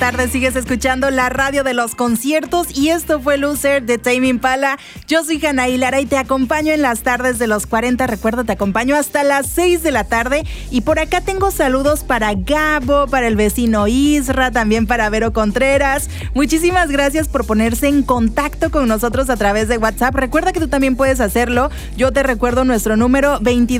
tardes, sigues escuchando la radio de los conciertos y esto fue Loser de Tame Impala. Yo soy Janaí Lara y te acompaño en las tardes de los 40. Recuerda, te acompaño hasta las 6 de la tarde y por acá tengo saludos para Gabo, para el vecino Isra, también para Vero Contreras. Muchísimas gracias por ponerse en contacto con nosotros a través de WhatsApp. Recuerda que tú también puedes hacerlo. Yo te recuerdo nuestro número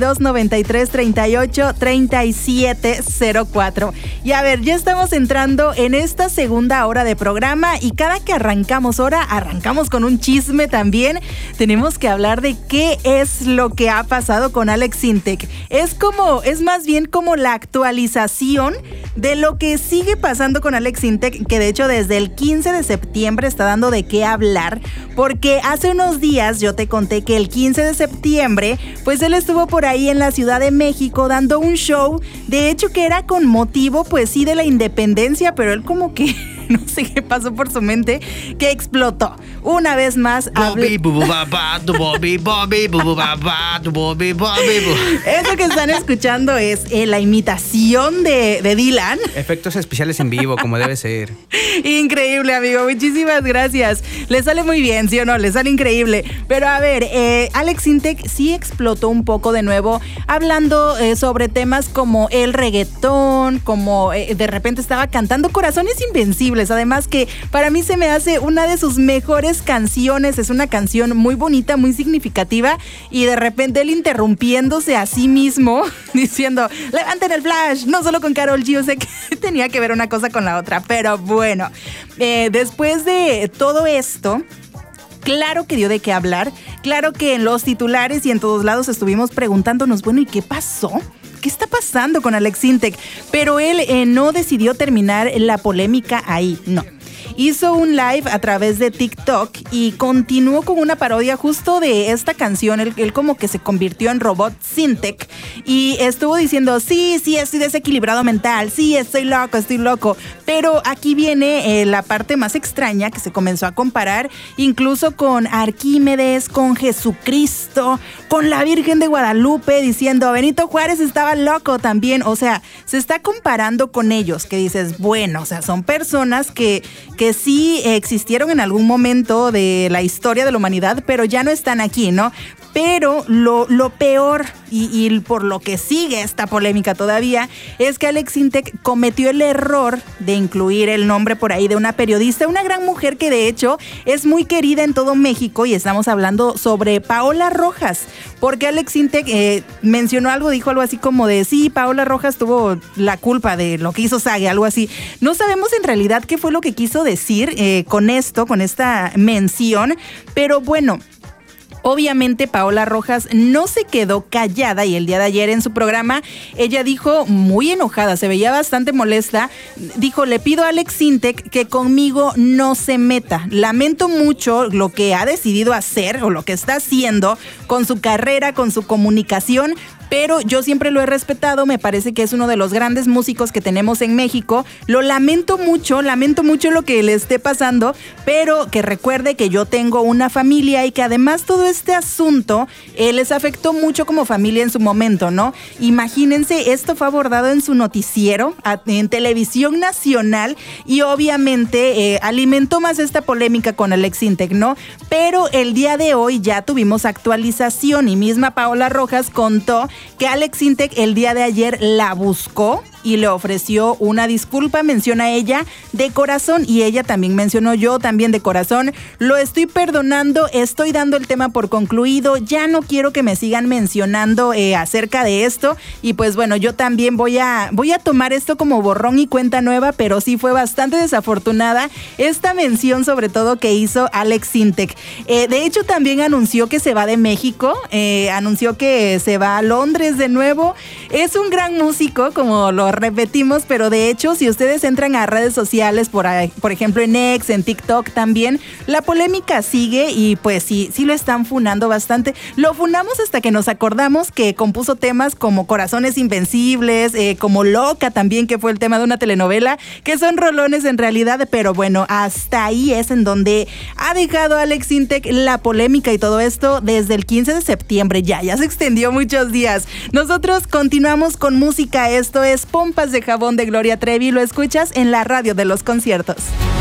2293383704. Y a ver, ya estamos entrando en esta segunda hora de programa y cada que arrancamos con un chisme también. Tenemos que hablar de qué es lo que ha pasado con Alex Sintek. Es más bien como la actualización de lo que sigue pasando con Alex Sintek, que de hecho desde el 15 de septiembre está dando de qué hablar, porque hace unos días yo te conté que el 15 de septiembre, pues él estuvo por ahí en la Ciudad de México dando un show, de hecho que era con motivo, pues sí, de la independencia, pero él como que no sé qué pasó por su mente, que explotó. Una vez más. Eso que están escuchando es la imitación de Dylan. Efectos especiales en vivo, como debe ser. Increíble, amigo. Muchísimas gracias. Le sale muy bien, ¿sí o no? Le sale increíble. Pero a ver, Alex Sintek sí explotó un poco de nuevo, hablando sobre temas como el reggaetón, como de repente estaba cantando Corazones Invencibles. Además que para mí se me hace una de sus mejores canciones. Es una canción muy bonita, muy significativa. Y de repente él interrumpiéndose a sí mismo, diciendo, levanten el flash, no solo con Karol G. Yo sé que tenía que ver una cosa con la otra. Pero bueno, después de todo esto, claro que dio de qué hablar. Claro que en los titulares y en todos lados estuvimos preguntándonos, bueno, ¿y qué pasó? ¿Qué está pasando con Alex Sintek? Pero él no decidió terminar la polémica ahí, no. Hizo un live a través de TikTok y continuó con una parodia justo de esta canción. Él como que se convirtió en robot Sintek y estuvo diciendo, sí, estoy desequilibrado mental, sí, estoy loco. Pero aquí viene la parte más extraña, que se comenzó a comparar incluso con Arquímedes, con Jesucristo, con la Virgen de Guadalupe, diciendo, Benito Juárez estaba loco también. O sea, se está comparando con ellos, que dices, bueno, o sea, son personas que sí existieron en algún momento de la historia de la humanidad, pero ya no están aquí, ¿no? Pero lo peor, y por lo que sigue esta polémica todavía, es que Alex Sintek cometió el error de incluir el nombre por ahí de una periodista, una gran mujer que de hecho es muy querida en todo México, y estamos hablando sobre Paola Rojas, porque Alex Sintek mencionó algo, dijo algo así como de, sí, Paola Rojas tuvo la culpa de lo que hizo Sage, algo así. No sabemos en realidad qué fue lo que quiso decir con esta mención, pero bueno, obviamente Paola Rojas no se quedó callada y el día de ayer en su programa ella dijo muy enojada, se veía bastante molesta, dijo, le pido a Alex Sintek que conmigo no se meta, lamento mucho lo que ha decidido hacer o lo que está haciendo con su carrera, con su comunicación, pero yo siempre lo he respetado, me parece que es uno de los grandes músicos que tenemos en México. Lo lamento mucho lo que le esté pasando, pero que recuerde que yo tengo una familia y que además todo este asunto les afectó mucho como familia en su momento, ¿no? Imagínense, esto fue abordado en su noticiero, en televisión nacional, y obviamente alimentó más esta polémica con Alex Sintek, ¿no? Pero el día de hoy ya tuvimos actualización y misma Paola Rojas contó que Alex Sintek el día de ayer la buscó y le ofreció una disculpa, menciona ella de corazón, y ella también mencionó, yo también de corazón, lo estoy perdonando, estoy dando el tema por concluido, ya no quiero que me sigan mencionando acerca de esto, y pues bueno, yo también voy a tomar esto como borrón y cuenta nueva, pero sí fue bastante desafortunada esta mención, sobre todo que hizo Alex Sintek. De hecho también anunció que se va de México, anunció que se va a Londres de nuevo. Es un gran músico, como lo repetimos, pero de hecho si ustedes entran a redes sociales, por ejemplo en X, en TikTok también, la polémica sigue y pues sí lo están funando bastante. Lo funamos hasta que nos acordamos que compuso temas como Corazones Invencibles, como Loca también, que fue el tema de una telenovela, que son rolones en realidad, pero bueno, hasta ahí es en donde ha dejado Alex Sintek la polémica y todo esto desde el 15 de septiembre. Ya se extendió muchos días. Nosotros continuamos con música, esto es Pompas de Jabón de Gloria Trevi. Lo escuchas en la radio de los conciertos.